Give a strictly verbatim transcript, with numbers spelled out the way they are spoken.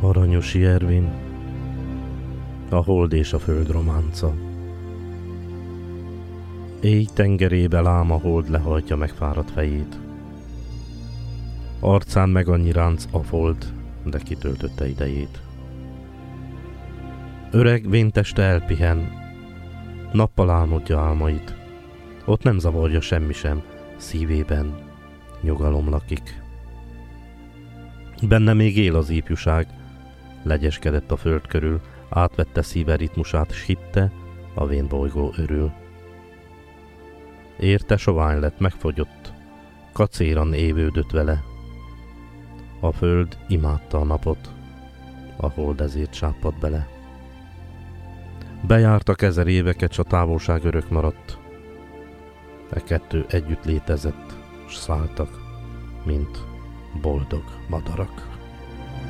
Aranyosi Ervin, a hold és a föld románca. Éj tengerébe lám a hold lehajtja megfáradt fejét. Arcán meg annyi ránc a folt, de kitöltötte idejét. Öreg vénteste elpihen, nappal álmodja álmait. Ott nem zavarja semmi sem, szívében nyugalom lakik. Benne még él az ifjúság, legyeskedett a föld körül, átvette szíve ritmusát, s hitte, a vén bolygó örül. Érte sovány lett, megfogyott, kacéran évődött vele. A föld imádta a napot, a hold ezért sápadt bele. Bejártak ezer éveket, s a távolság örök maradt. E kettő együtt létezett, s szálltak, mint boldog madarak.